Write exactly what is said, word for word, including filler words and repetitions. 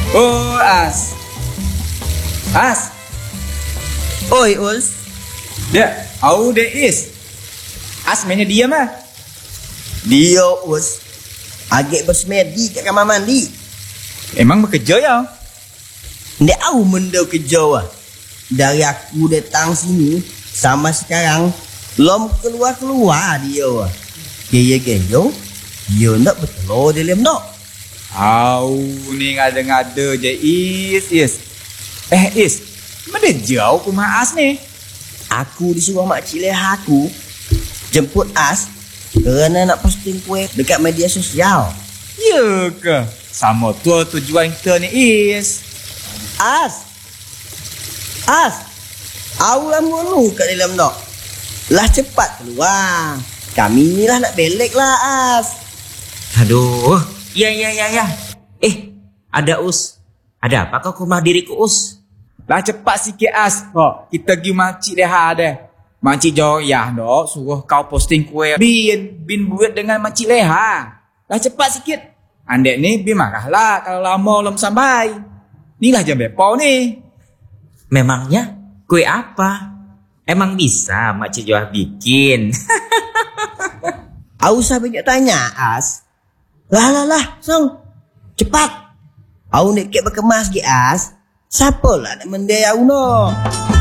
Oh, As. As. Oi, Us. Dia, how there is? As mainnya diam ah. Dia, Us. Agak bersemedi kat kamar mandi. Emang bekerja ya? Ndak tahu menda kerja lah. Dari aku datang sini sama sekarang belum keluar-keluar dia lah. Gaya-gaya dia nak bertelur dalam nak. Au, ni ngada-ngada je Is, Is. Eh, Is. Mana jauh ke rumah As ni? Aku disuruh makcik leha aku jemput As kerana nak posting kuih dekat media sosial. Ya ke? Sama tu tujuan kita ni, Is. As. As. Aku lama lu kat dalam nak. Lah cepat keluar. Kami ni lah nak belek lah, As. Aduh. Ya, ya, ya, ya. Eh, ada Us. Ada apa kau ke rumah diriku, Us? Lah cepat sikit As. Oh, kita pergi makcik Leha dah. Makcik Joyah dok suruh kau posting kuih bin bin buat dengan makcik Leha. Lah cepat sikit. Andek ni bin marahlah kalau lama belum sampai. Inilah jam bepau ni. Memangnya kue apa? Emang bisa makcik Joyah bikin? Aku usah banyak tanya, As. Lah lah lah, Song. Cepat. Aku nak kek berkemas ke, As. Siapa lah nak mendaya aku nak?